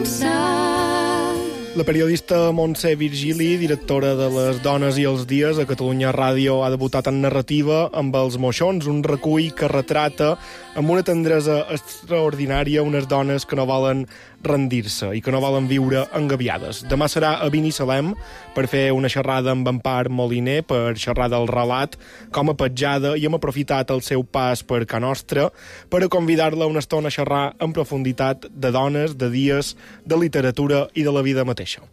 La periodista Montse Virgili, directora de Les dones i els dies a Catalunya Ràdio, ha debutat en narrativa amb Els moixons, un recull que retrata amb una tendresa extraordinària unes dones que no volen rendir-se i que no volen viure engabiades. Demà serà a Binissalem per fer una xerrada amb Empar Moliner, per xerrar del relat com a petjada, i hem aprofitat el seu pas per Ca Nostra per a convidar-la una estona a xerrar en profunditat de dones, de dies, de literatura i de la vida mateixa.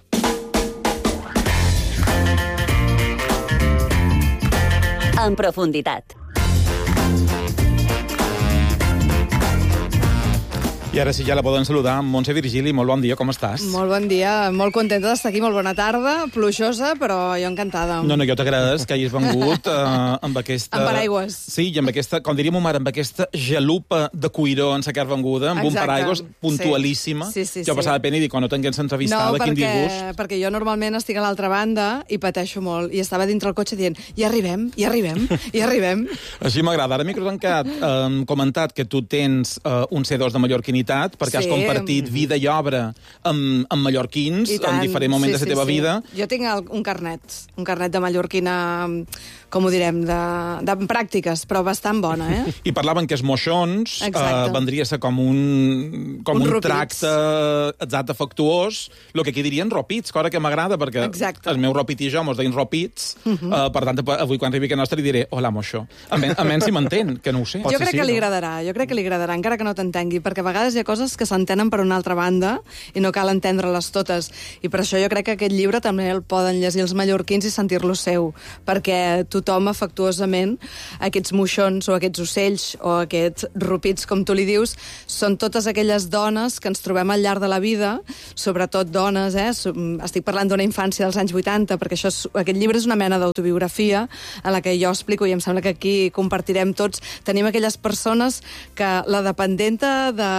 En profunditat. I ara sí, ja la poden saludar. Montse Virgili, molt bon dia, com estàs? Molt bon dia, molt contenta d'estar aquí, molt bona tarda, plujosa, però jo encantada. No, jo t'agrades que hagis vengut amb aquesta... Amb paraigües. Sí, i amb aquesta, com diria ma mare, amb aquesta gelupa de cuiró en sa carn venguda, amb un paraigües puntualíssima. Sí. Jo passava pena i dic, quan no tinguem entrevistada, quin disgust. No, perquè jo normalment estic a l'altra banda i pateixo molt, i estava dintre el cotxe dient, ja arribem. Així m'agrada. Ara m'he tancat, comentat que tu tens un C2 de mallorquinitat, perquè has compartit vida i obra amb mallorquins en diferents moments de la teva vida. Jo tinc un carnet de mallorquina, com ho direm, de pràctiques, però bastant bona, eh? I parlaven que els moixons vendria a ser com un tracte exacte, afectuós, el que aquí dirien ropits, cosa que m'agrada, perquè el meu ropit i jo mos deien ropits, per tant, avui quan arribi a nostra li diré, hola, moixó. Almenys si m'entén, que no ho sé. Jo crec que li agradarà, encara que no t'entengui, perquè a vegades hi ha coses que s'entenen per una altra banda i no cal entendre-les totes. I per això jo crec que aquest llibre també el poden llegir els mallorquins i sentir-lo seu, perquè tothom afectuosament, aquests moixons o aquests ocells o aquests rupits, com tu li dius, són totes aquelles dones que ens trobem al llarg de la vida, sobretot dones, estic parlant d'una infància dels anys 80, perquè aquest llibre és una mena d'autobiografia en la que jo explico, i em sembla que aquí compartirem tots. Tenim aquelles persones que la dependenta de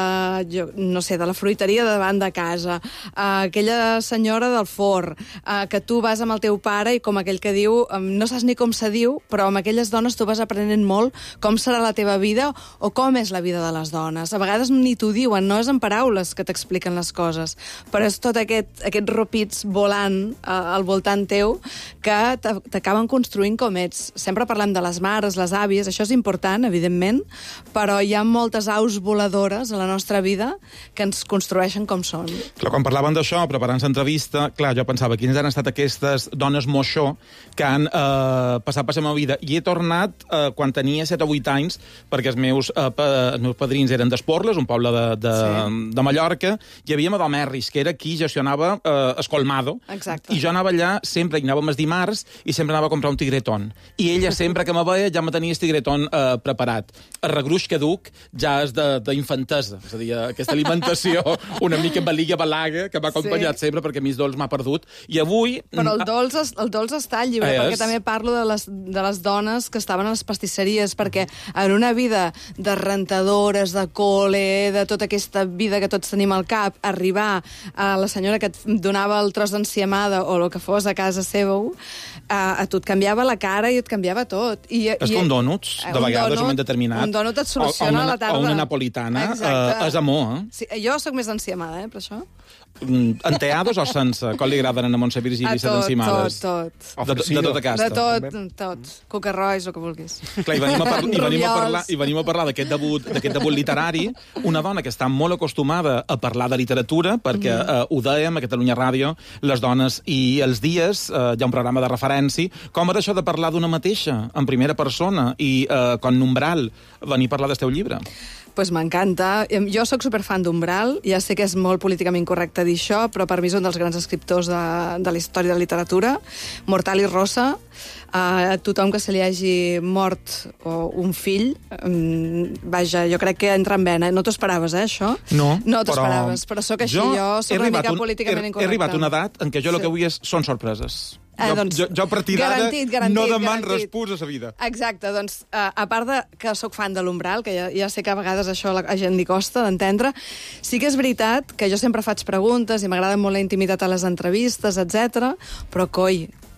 la fruiteria de davant de casa, aquella senyora del forn, que tu vas amb el teu pare i com aquell que diu, no saps ni com se diu, però amb aquelles dones tu vas aprenent molt com serà la teva vida o com és la vida de les dones. A vegades ni t'ho diuen, no és en paraules que t'expliquen les coses, però és tot aquests ropits volant al voltant teu que t'acaben construint com ets. Sempre parlem de les mares, les àvies, això és important, evidentment, però hi ha moltes aus voladores a la nostra vida que ens construeixen com són. Clar, quan parlaven d'això, preparant l'entrevista, clar, jo pensava, quines han estat aquestes dones moixó que han passat per la meva vida. I he tornat quan tenia 7 o 8 anys, perquè els meus padrins eren d'Esporles, un poble de Mallorca, i hi havia Madame Merris, que era qui gestionava Escolmado. Exacte. I jo anava allà, sempre hi anàvem els dimarts, i sempre anava a comprar un tigretón. I ella, sempre que me veia, ja me tenia el tigretón preparat. El regruix que duc ja és d'infantesa, és a dir, aquesta alimentació una mica balaga, que m'ha acompanyat sempre, perquè a mi el dolç m'ha perdut. I avui... Però el dolç està al llibre, perquè també parlo de les dones que estaven a les pastisseries, perquè en una vida de rentadores, de cole, de tota aquesta vida que tots tenim al cap, arribar a la senyora que et donava el tros d'enciamada o el que fos a casa seva, a tu et canviava la cara i et canviava tot. És com dònuts, de vegades, un moment determinat. Un dònut et soluciona la tarda. O una napolitana, és amor, eh? Sí, jo sóc més enciamada, per això. Enteados o sense? Com li agraden a Montse Virgili les encimades? Tot. De tota casta? De tot. Cucarrois, el que vulguis. Clar, i venim a parlar d'aquest debut literari, una dona que està molt acostumada a parlar de literatura, perquè ho dèiem a Catalunya Ràdio, les dones i els dies, hi ha un programa de referència, com era això de parlar d'una mateixa, en primera persona, i con Umbral, venir a parlar del teu llibre? Pues m'encanta. Jo sóc superfan d'Umbral, ja sé que és molt políticament correcte dir això, però per mi és un dels grans escriptors de la història de la literatura. Mortal i Rosa, a tothom que se li hagi mort un fill, vaja, jo crec que entra en vena. No t'ho esperaves, això? No t'ho esperaves, però sóc així, jo sóc una mica políticament incorrecta. He arribat a una edat en què jo el que vull són sorpreses. Jo a partir d'ara no deman respús a la vida. Exacte, doncs, a part de que sóc fan de l'Umbral, que ja sé que a vegades això a la gent li costa d'entendre, sí que és veritat que jo sempre faig preguntes i m'agrada molt la intimitat a les entrevistes, etc. Però, coi,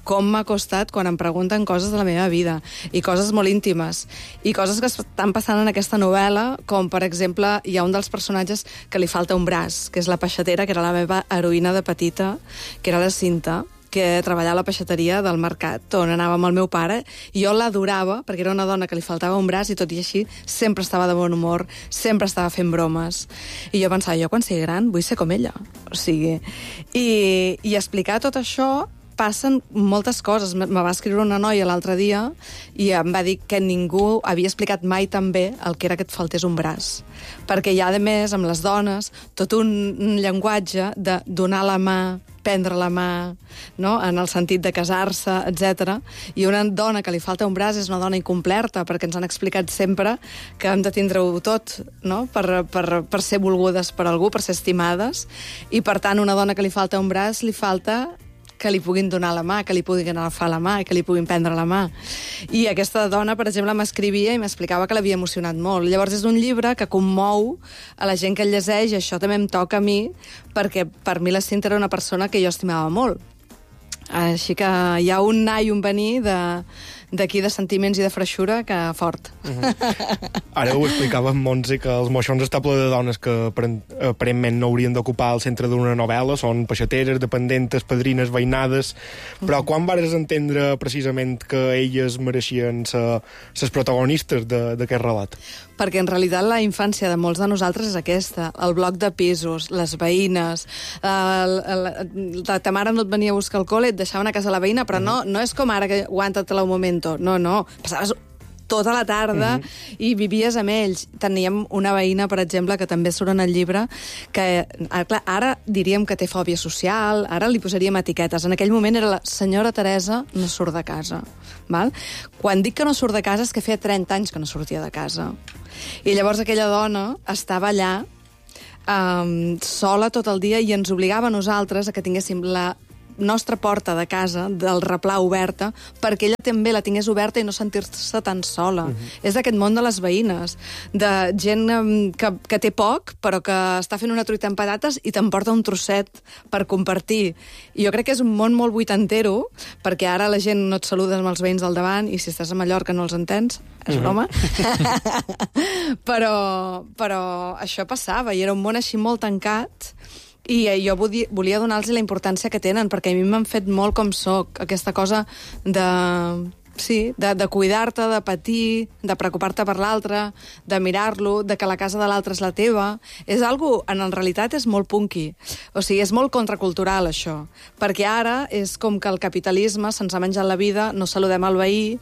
com m'ha costat quan em pregunten coses de la meva vida, i coses molt íntimes, i coses que estan passant en aquesta novel·la, com, per exemple, hi ha un dels personatges que li falta un braç, que és la peixatera, que era la meva heroïna de petita, que era la Cinta, que treballava a la peixateria del mercat, on anava amb el meu pare, i jo l'adorava, perquè era una dona que li faltava un braç, i tot i així sempre estava de bon humor, sempre estava fent bromes. I jo pensava, jo quan sigui gran vull ser com ella. O sigui, i explicar tot això passen moltes coses. Me va escriure una noia l'altre dia i em va dir que ningú havia explicat mai tan bé el que era que et faltés un braç. Perquè hi ha, a més, amb les dones, tot un llenguatge de donar la mà, prendre la mà, no? En el sentit de casar-se, etc. I una dona que li falta un braç és una dona incomplerta, perquè ens han explicat sempre que hem de tindre-ho tot, no? Per ser volgudes per algú, per ser estimades, i per tant una dona que li falta un braç li falta que li puguin donar la mà, que li puguin agafar la mà, que li puguin prendre la mà. I aquesta dona, per exemple, m'escrivia i m'explicava que l'havia emocionat molt. Llavors és un llibre que commou a la gent que el llegeix, i això també em toca a mi, perquè per mi la Cinta era una persona que jo estimava molt. Així que hi ha un anar i un venir d'aquí de sentiments i de freixura que fort. Ara ho explicava en Montse, que els moixons està ple de dones que aparentment no haurien d'ocupar el centre d'una novel·la, són peixateres, dependentes, padrines, veïnades, però quan vares entendre precisament que elles mereixien ser les protagonistes d'aquest relat? Perquè en realitat la infància de molts de nosaltres és aquesta, el bloc de pisos, les veïnes, ta mare no et venia a buscar al col·le, et deixaven a casa la veïna, però no és com ara que aguanta't-la un momento, no, passaves tota la tarda i vivies amb ells. Teníem una veïna, per exemple, que també surt en el llibre, que clar, ara diríem que té fòbia social, ara li posaríem etiquetes. En aquell moment era la senyora Teresa no surt de casa. Val? Quan dic que no surt de casa és que feia 30 anys que no sortia de casa. I llavors aquella dona estava allà sola tot el dia i ens obligava a nosaltres a que tinguéssim la nostra porta de casa, del replà oberta, perquè ella també la tingués oberta i no sentir-se tan sola. És d'aquest món de les veïnes, de gent que té poc, però que està fent una truita amb patates i t'emporta un trosset per compartir. I jo crec que és un món molt vuitantero, perquè ara la gent no et saluda amb els veïns del davant, i si estàs a Mallorca no els entens, és broma. Però això passava, i era un món així molt tancat, i jo volia donar-los la importància que tenen, perquè a mi m'han fet molt com soc, aquesta cosa de cuidar-te, de patir, de preocupar-te per l'altre, de mirar-lo, de que la casa de l'altre és la teva. És algo, en realitat, és molt punky. O sigui, és molt contracultural, això. Perquè ara és com que el capitalisme se'ns ha menjat la vida, no saludem al veí,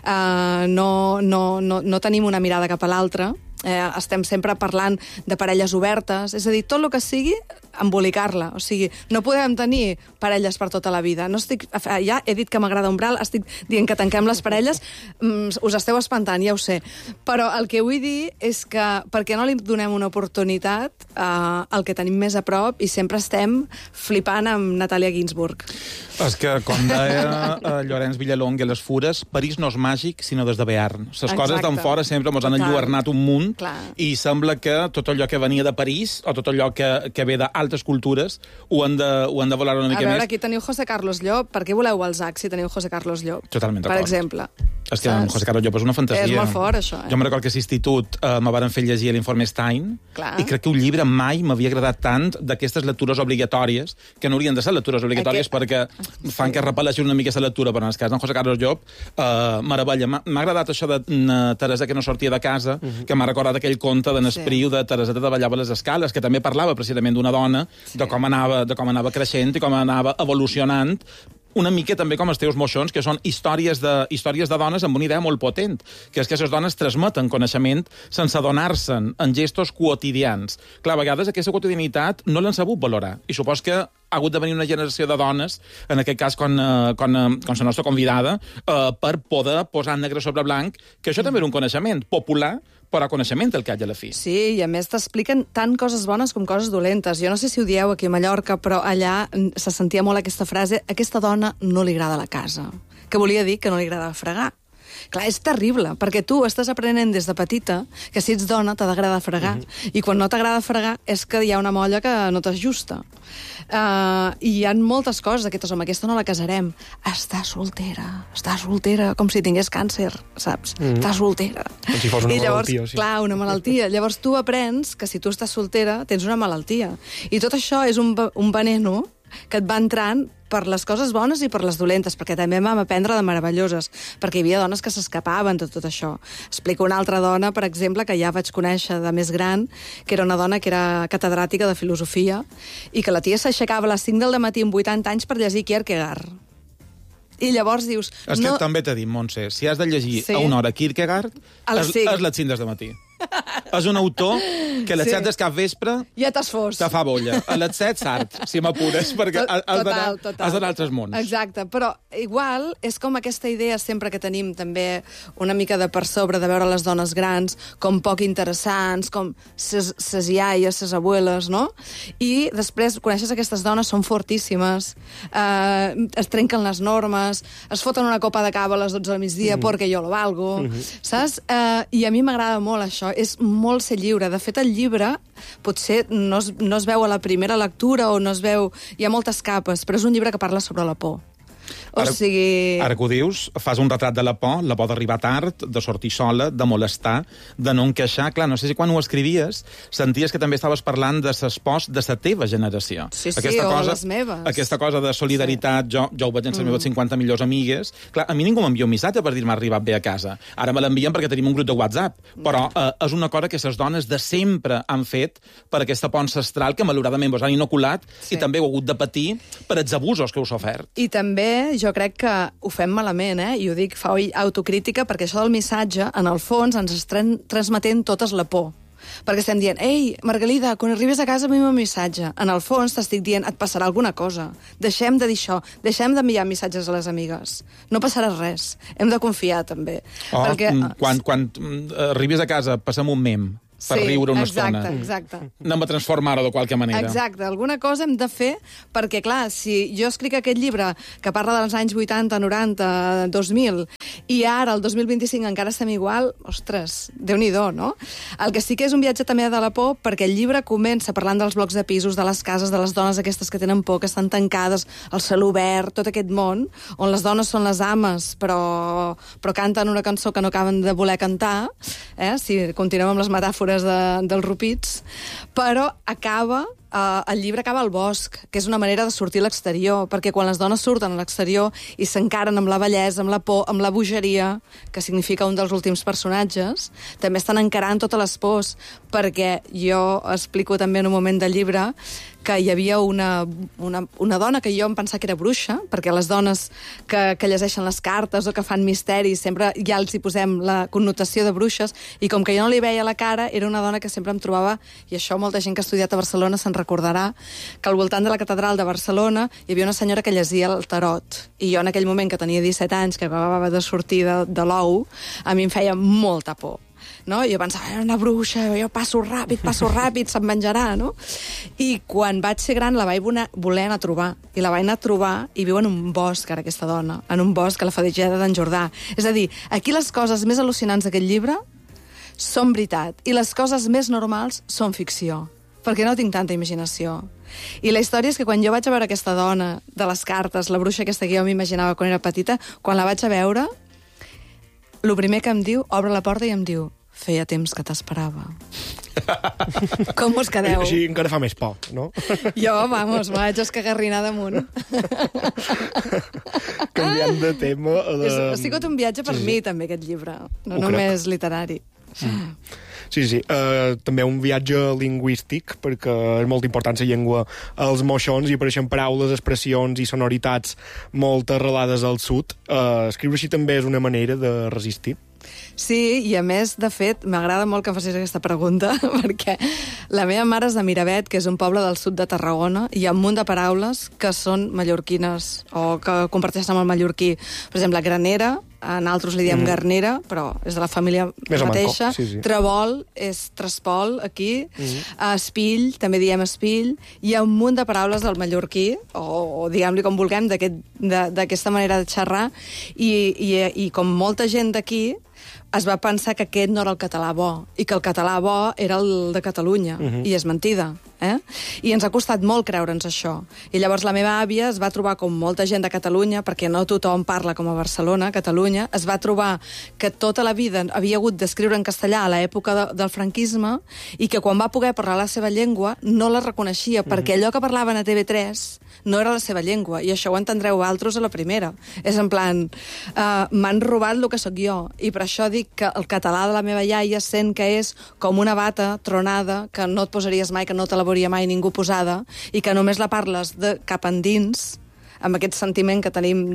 no tenim una mirada cap a l'altre, estem sempre parlant de parelles obertes, és a dir, tot el que sigui, embolicar-la. O sigui, no podem tenir parelles per tota la vida. Ja he dit que m'agrada Umbral, estic dient que tanquem les parelles, us esteu espantant, ja ho sé. Però el que vull dir és que per què no li donem una oportunitat al que tenim més a prop i sempre estem flipant amb Natàlia Ginsburg. És que, com deia Llorenç Villalonga a les Fures, París no és màgic, sinó des de Bearn. Les coses d'en fora sempre ens han enlluernat un munt. Clar. I sembla que tot allò que venia de París o tot allò que ve d'altres cultures ho han de volar una mica més. A veure, aquí teniu José Carlos Llop. Per què voleu Balzac si teniu José Carlos Llop? Totalment d'acord. Per exemple. És que José Carlos Llop és una fantasia. És molt fort, això. Jo me'n recordo que a l'institut me varen fer llegir l'informe Stein. Clar. I crec que un llibre mai m'havia agradat tant d'aquestes lectures obligatòries, que no haurien de ser lectures obligatòries perquè fan que repel·leixi una mica la lectura, però en el cas d'en José Carlos Llop, meravella. M'ha agradat això de Teresa que no sortia de casa, que m'ha recordat aquell conte d'en Espriu de Tereseta de ballava les escales, que també parlava precisament d'una dona, de com anava creixent i com anava evolucionant, una mica també com els teus moixons, que són històries de dones amb una idea molt potent, que és que aquestes dones transmeten coneixement sense adonar-se'n en gestos quotidians. Clar, a vegades aquesta quotidianitat no l'han sabut valorar, i supos que ha hagut de venir una generació de dones, en aquest cas com la nostra convidada, per poder posar negre sobre blanc, que això també era un coneixement popular, però coneixement el que hi ha a la fi. Sí, i a més t'expliquen tant coses bones com coses dolentes. Jo no sé si ho dieu aquí a Mallorca, però allà se sentia molt aquesta frase: aquesta dona no li agrada la casa, que volia dir que no li agradava fregar. Clar, és terrible, perquè tu estàs aprenent des de petita que si ets dona t'ha d'agradar fregar, i quan no t'agrada fregar és que hi ha una molla que no t'ajusta. I hi ha moltes coses d'aquestes, home, aquesta no la casarem. Està soltera, com si tingués càncer, saps? Està soltera. Com si fos una llavors, malaltia, sí. Clar, una malaltia. Llavors tu aprens que si tu estàs soltera tens una malaltia. I tot això és un veneno que et va entrant per les coses bones i per les dolentes, perquè també vam aprendre de meravelloses, perquè hi havia dones que s'escapaven de tot això. Explico una altra dona, per exemple, que ja vaig conèixer de més gran, que era una dona que era catedràtica de filosofia, i que la tia s'aixecava a les 5 del matí amb 80 anys per llegir Kierkegaard. I llavors dius... És que també t'he dit, Montse, si has de llegir a una hora Kierkegaard, és les 5 del matí. És un autor que a les 7 del capvespre ja t'has fos. Te fa bolla. A les 7 sart, si m'apures, perquè has d'anar a altres mons. Exacte, però igual és com aquesta idea sempre que tenim també una mica de per sobre de veure les dones grans com poc interessants, com ses iaies, ses abueles, no? I després coneixes aquestes dones, són fortíssimes, es trenquen les normes, es foten una copa de cava a les 12 del migdia perquè jo lo valgo, saps? I a mi m'agrada molt això, és molt ser lliure. De fet, el llibre potser no es veu a la primera lectura o no es veu... Hi ha moltes capes, però és un llibre que parla sobre la por. Ara que ho dius, fas un retrat de la por d'arribar tard, de sortir sola, de molestar, de no encaixar. Clar, no sé si quan ho escrivies senties que també estaves parlant de ses pors de la teva generació. Sí, les meves. Aquesta cosa de solidaritat, jo ho veig en les meves 50 millors amigues. Clar, a mi ningú m'envia un missatge per dir-me arribat bé a casa. Ara me l'envien perquè tenim un grup de WhatsApp. Però és una cosa que les dones de sempre han fet per aquesta por ancestral que malauradament vos han inoculat i també heu hagut de patir per els abusos que us ha ofert. I també jo crec que ho fem malament, i ho dic, fa autocrítica, perquè això del missatge, en el fons, ens estem transmetent totes la por. Perquè estem dient, ei, Margalida, quan arribes a casa envia'm un missatge. En el fons t'estic dient, et passarà alguna cosa. Deixem de dir això, deixem d'enviar missatges a les amigues. No passarà res. Hem de confiar, també. Quan arribis a casa, passa'm un mem per riure una estona. Exacte. Anem a transformar-ho de qualque manera. Exacte, alguna cosa hem de fer, perquè, clar, si jo escric aquest llibre que parla dels anys 80, 90, 2000, i ara, el 2025, encara estem igual, ostres, Déu-n'hi-do, no? El que sí que és un viatge també de la por, perquè el llibre comença parlant dels blocs de pisos, de les cases, de les dones aquestes que tenen por, que estan tancades, el cel obert, tot aquest món, on les dones són les ames, però canten una cançó que no acaben de voler cantar, si continuem amb les metàfores dels rupits, però el llibre acaba al bosc, que és una manera de sortir a l'exterior, perquè quan les dones surten a l'exterior i s'encaren amb la bellesa, amb la por, amb la bogeria, que significa un dels últims personatges, també estan encarant totes les pors, perquè jo explico també en un moment del llibre que hi havia una dona que jo em pensava que era bruixa, perquè les dones que llegeixen les cartes o que fan misteris sempre ja els hi posem la connotació de bruixes, i com que jo no li veia la cara, era una dona que sempre em trobava, i això molta gent que ha estudiat a Barcelona se'n recordarà, que al voltant de la catedral de Barcelona hi havia una senyora que llegia el tarot, i jo en aquell moment que tenia 17 anys, que acabava de sortir de l'ou, a mi em feia molta por. No? Jo pensava, era una bruixa, jo passo ràpid, se'm menjarà, no? I quan vaig ser gran la vaig voler anar a trobar, i la vaig anar a trobar i viu en un bosc, ara, aquesta dona, en un bosc a la Fadegeda d'en Jordà. És a dir, aquí les coses més al·lucinants d'aquest llibre són veritat, i les coses més normals són ficció, perquè no tinc tanta imaginació. I la història és que quan jo vaig a veure aquesta dona de les cartes, la bruixa aquesta que jo m'imaginava quan era petita, quan la vaig a veure, el primer que em diu, obre la porta i em diu, feia temps que t'esperava. Com us quedeu? Així encara fa més por, no? Jo, vamos, vaig escagarrinar damunt. Canviant de tema... Ha sigut un viatge per mi, també, aquest llibre. No només literari. Sí. També un viatge lingüístic, perquè és molt important la llengua als moixons i apareixen paraules, expressions i sonoritats molt arrelades al sud. Escriure així també és una manera de resistir. Sí, i a més, de fet, m'agrada molt que em facis aquesta pregunta, perquè la meva mare és de Miravet, que és un poble del sud de Tarragona, i hi ha un munt de paraules que són mallorquines o que comparteixen amb el mallorquí. Per exemple, granera nosaltres li diem garnera, però és de la família mateixa. Sí. Trabol és trespol, aquí. Espill, també diem espill. Hi ha un munt de paraules del mallorquí, o diguem-li com vulguem, d'aquesta manera de xerrar, i com molta gent d'aquí, es va pensar que aquest no era el català bo, i que el català bo era el de Catalunya, i és mentida. I ens ha costat molt creure'ns això. I llavors la meva àvia es va trobar com molta gent de Catalunya, perquè no tothom parla com a Barcelona, Catalunya, es va trobar que tota la vida havia hagut d'escriure en castellà a l'època del franquisme, i que quan va poder parlar la seva llengua no la reconeixia, perquè allò que parlaven a TV3 no era la seva llengua, i això ho entendreu vosaltres a la primera. És en plan, m'han robat el que sóc jo, i per això dic que el català de la meva iaia sent que és com una bata tronada, que no et posaries mai, que no te la veuria mai ningú posada, i que només la parles de cap endins, amb aquest sentiment que tenim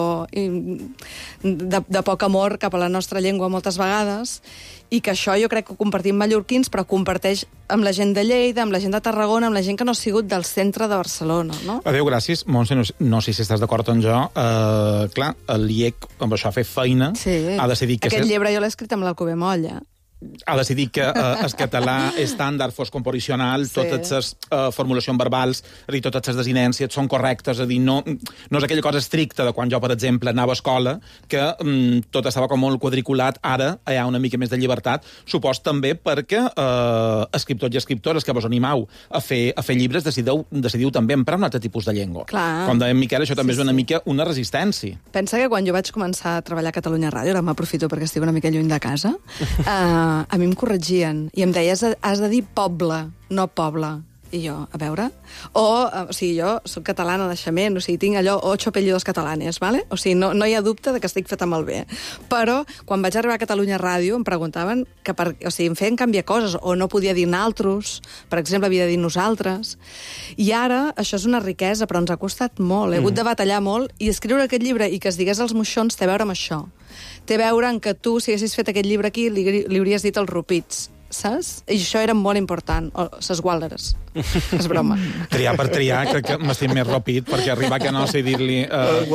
de poc amor cap a la nostra llengua moltes vegades, i que això jo crec que ho compartim mallorquins, però comparteix amb la gent de Lleida, amb la gent de Tarragona, amb la gent que no ha sigut del centre de Barcelona, no? Adéu, gràcies. Montse, no sé si estàs d'acord amb jo. Clar, el IEC, amb això, ha fet feina. Sí. Ha decidit que... Aquest llibre jo l'he escrit amb l'Alcover Molla. Ha decidit que el català estàndard fos composicional, totes les formulacions verbals, totes les desinències són correctes, és a dir, no és aquella cosa estricta de quan jo, per exemple, anava a escola, que tot estava com molt quadriculat, ara hi ha una mica més de llibertat, supos també perquè escriptors i escriptores que vos animau a fer llibres decidiu també emprar un altre tipus de llengua. Clar. Com deia en Miquel, això també és una mica una resistència. Pensa que quan jo vaig començar a treballar a Catalunya Ràdio, ara m'aprofito perquè estic una mica lluny de casa, a mi em corregien i em deia, has de dir poble, no poble. I jo, a veure... O sigui, jo soc catalana de naixement, o sigui, tinc allò 8 apellidos catalanes, ¿vale? O sigui, no hi ha dubte de que estic feta molt bé. Però, quan vaig arribar a Catalunya Ràdio, em preguntaven que em feien canviar coses, o no podia dir naltros, per exemple, havia de dir nosaltres. I ara, això és una riquesa, però ens ha costat molt. He hagut de batallar molt, i escriure aquest llibre i que es digués als moixons té a veure amb això. Té a veure amb que tu, si haguessis fet aquest llibre aquí, li hauries dit els rupits, saps? I això era molt important, o ses guàlderes. És broma. Triar per triar, crec que m'estic més ràpid, perquè arribar a Canossa i dir-li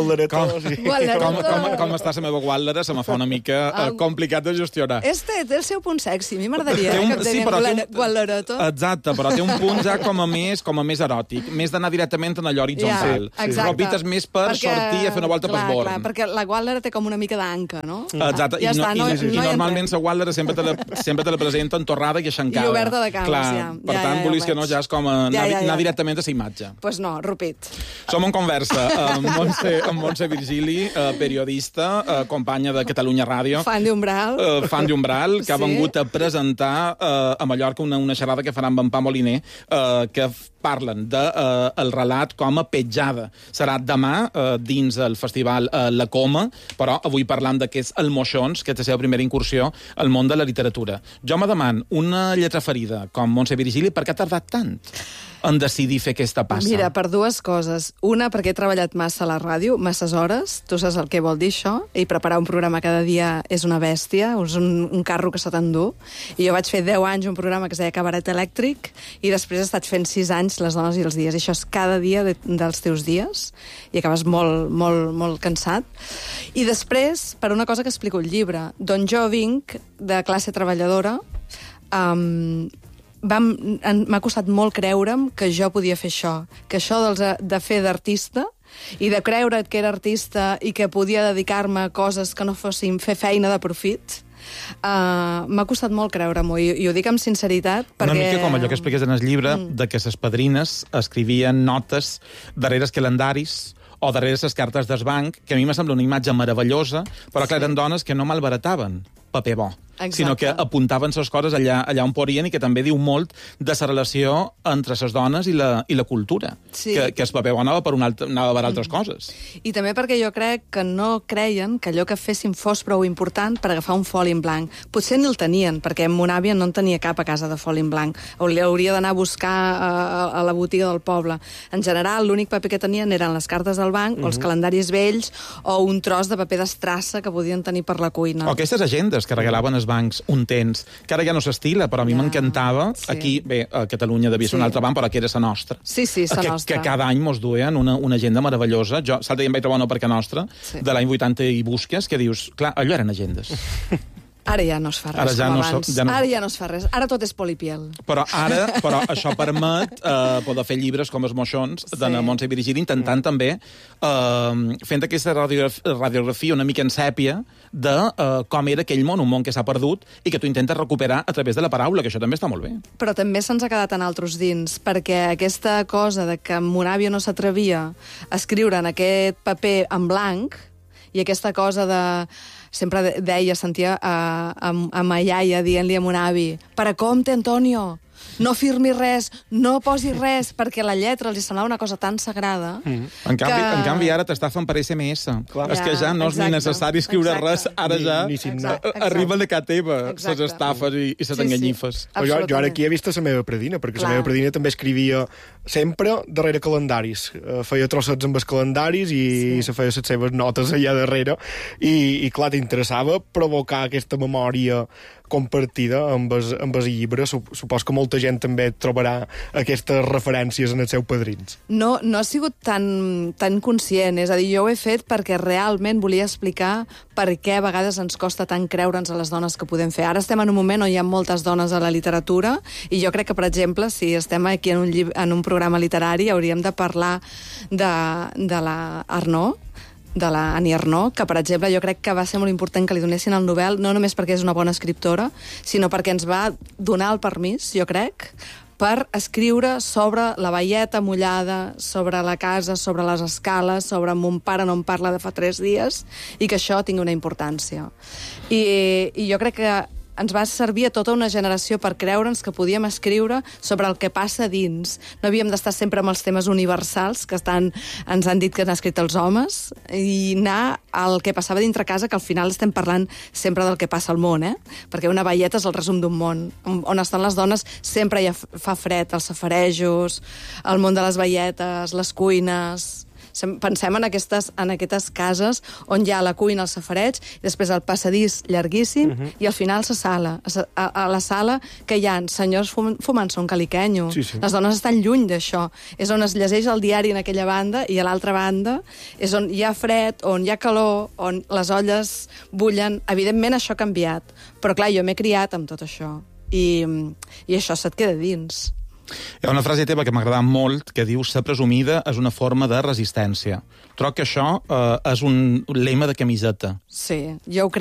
com està la meva guàldera se me fa una mica complicat de gestionar. Té el seu punt sexy, a mi m'agradaria que em deien guàldereto. Exacte, però té un punt ja com a més eròtic, més d'anar directament en allò horitzontal. Ròpites més per sortir a fer una volta per bord. Clar, perquè la guàldera té com una mica d'anca, no? Exacte, i normalment la guàldera sempre te la presenten torrada i aixencada. I oberta de cames, ja. Per tant, volies que no, ja és com anar directament a la imatge. Pues no, rupit. Som en conversa amb Montse Virgili, periodista, companya de Catalunya Ràdio. Fan d'Umbral. Que ha vengut a presentar a Mallorca una xerrada que faran amb en Pau Moliner, que parlen del relat com a petjada. Serà demà dins el festival La Coma, però avui parlant de què és el Moixons, que és la seva primera incursió al món de la literatura. Jo me demano, una lletra ferida com Montse Virgili, per què ha tardat tant en decidir fer aquesta passa? Mira, per dues coses. Una, perquè he treballat massa a la ràdio, masses hores, tu saps el que vol dir això, i preparar un programa cada dia és una bèstia, és un carro que se t'endú. I jo vaig fer 10 anys un programa que es deia Cabaret Elèctric, i després he estat fent 6 anys Les dones i els dies, i això és cada dia dels teus dies, i acabes molt, molt, molt cansat. I després, per una cosa que explico al llibre, d'on jo vinc, de classe treballadora, m'ha costat molt creure'm que jo podia fer això, que això de fer d'artista i de creure que era artista i que podia dedicar-me a coses que no fossin fer feina de profit, m'ha costat molt creure-m'ho, i ho dic amb sinceritat perquè... Una mica com allò que expliques en el llibre, de que les padrines escrivien notes darrere els calendaris o darrere les cartes del banc, que a mi me sembla una imatge meravellosa, però clar, eren dones que no malbarataven paper bo, sinó que apuntaven les coses allà on podien, i que també diu molt de la relació entre les dones i la cultura, que el paper bo anava per altres coses. I també perquè jo crec que no creien que allò que fessin fos prou important per agafar un foli en blanc. Potser ni el tenien, perquè mon àvia no en tenia cap a casa de foli en blanc, o hauria d'anar a buscar a la botiga del poble. En general, l'únic paper que tenien eren les cartes del banc, o els calendaris vells, o un tros de paper d'estrassa que podien tenir per la cuina. O aquestes agendes que regalaven els bancs un temps, que ara ja no s'estila, però a mi m'encantava. Sí. Aquí, bé, a Catalunya devia ser un altre banc, però que era la nostra. Sí, la nostra. Que cada any mos duien una agenda meravellosa. Jo l'altre dia em vaig trobar una perquè nostra, de l'any 80 i busques, que dius, clar, allò eren agendes. Ara ja no es fa res com abans. Ara ja no es fa res. Ara tot és polipiel. Però això permet poder fer llibres com Els moixons, de Montse Virgili, intentant també fent aquesta radiografia una mica en sèpia de com era aquell món, un món que s'ha perdut i que tu intentes recuperar a través de la paraula, que això també està molt bé. Però també se'ns ha quedat en altres dins, perquè aquesta cosa de que mon àvia no s'atrevia a escriure en aquest paper en blanc, i aquesta cosa de... Sempre sentia a ma iaia dient-li a mon avi: «Per a compte, Antonio! No firmi res, no posi res», perquè la lletra els semblava una cosa tan sagrada. En canvi, ara t'estafen per SMS. Clar. És que ja no és ni necessari escriure res, ara ja arriben a casa teva, les estafes i les enganyifes. Jo ara aquí he vist la meva predina, perquè la meva predina també escrivia sempre darrere calendaris. Feia trossets amb els calendaris i se feia les seves notes allà darrere. I clar, t'interessava provocar aquesta memòria compartida amb els llibres. Supos que molta gent també trobarà aquestes referències en els seus padrins. No ha sigut tan conscient. És a dir, jo ho he fet perquè realment volia explicar per què a vegades ens costa tant creure'ns a les dones que podem fer. Ara estem en un moment on hi ha moltes dones a la literatura i jo crec que, per exemple, si estem aquí en un programa literari, hauríem de parlar de la Arnaud, de la Annie Ernaux, que, per exemple, jo crec que va ser molt important que li donessin el Nobel, no només perquè és una bona escriptora, sinó perquè ens va donar el permís, jo crec, per escriure sobre la velleta mullada, sobre la casa, sobre les escales, sobre mon pare no em parla de fa 3 dies, i que això tingui una importància. I jo crec que ens va servir a tota una generació per creure'ns que podíem escriure sobre el que passa dins. No havíem d'estar sempre amb els temes universals que ens han dit que han escrit els homes, i anar al que passava dintre casa, que al final estem parlant sempre del que passa al món, perquè una velleta és el resum d'un món. On estan les dones sempre ja fa fred, els safarejos, el món de les velletes, les cuines... Pensem en aquestes cases on hi ha la cuina, el safareig, i després el passadís llarguíssim, i al final la sala. A la sala que hi ha senyors fumant-se un caliquenyo. Sí. Les dones estan lluny d'això. És on es llegeix el diari en aquella banda, i a l'altra banda és on hi ha fred, on hi ha calor, on les olles bullen. Evidentment això ha canviat, però clar, jo m'he criat amb tot això. I això se't queda dins. Hi ha una frase teva que m'ha agradat molt, que diu: «Ser presumida és una forma de resistència». Trobo que això és un lema de camiseta. Sí, jo ho crec.